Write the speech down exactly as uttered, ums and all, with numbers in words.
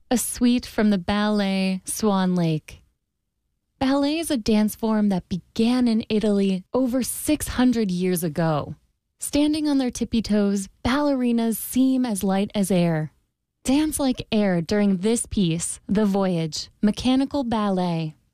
a suite from the ballet Swan Lake. Ballet is a dance form that began in Italy over six hundred years ago. Standing on their tippy toes, ballerinas seem as light as air. Dance like air during this piece, The Voyage, Mechanical Ballet.